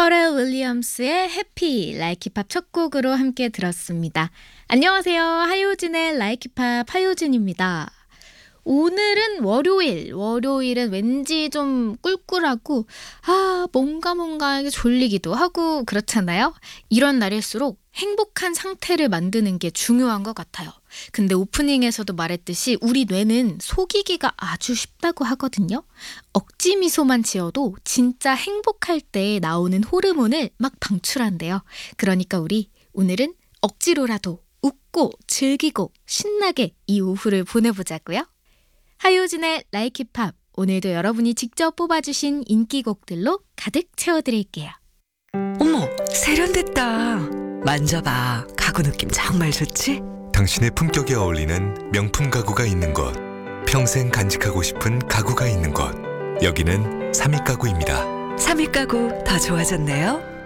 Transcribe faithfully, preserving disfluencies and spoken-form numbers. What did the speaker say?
퍼렐 윌리엄스의 해피 라이키팝 첫 곡으로 함께 들었습니다. 안녕하세요. 하효진의 라이키팝 하효진입니다. 오늘은 월요일, 월요일은 왠지 좀 꿀꿀하고 아 뭔가 뭔가 졸리기도 하고 그렇잖아요. 이런 날일수록 행복한 상태를 만드는 게 중요한 것 같아요. 근데 오프닝에서도 말했듯이 우리 뇌는 속이기가 아주 쉽다고 하거든요. 억지 미소만 지어도 진짜 행복할 때 나오는 호르몬을 막 방출한대요. 그러니까 우리 오늘은 억지로라도 웃고 즐기고 신나게 이 오후를 보내보자고요. 하효진의 라이키팝, 오늘도 여러분이 직접 뽑아주신 인기곡들로 가득 채워드릴게요. 어머, 세련됐다. 만져봐. 가구 느낌 정말 좋지? 당신의 품격에 어울리는 명품 가구가 있는 곳, 평생 간직하고 싶은 가구가 있는 곳, 여기는 삼익 가구입니다. 삼익 가구 더 좋아졌네요.